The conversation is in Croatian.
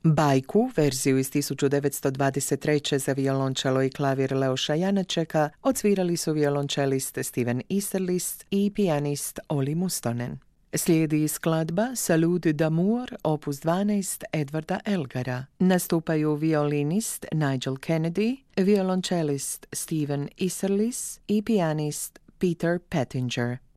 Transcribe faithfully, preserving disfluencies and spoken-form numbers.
Bajku, verziju iz tisuću devetsto dvadeset treće za violončelo i klavir Leoša Janačeka, odsvirali su violončelist Steven Easterlist i pijanist Oli Mustonen. Slijedi skladba Salut d'amour, opus dvanaest Edvarda Elgara. Nastupaju violinist Nigel Kennedy, violončelist Steven Easterlist i pijanist Peter Pettinger.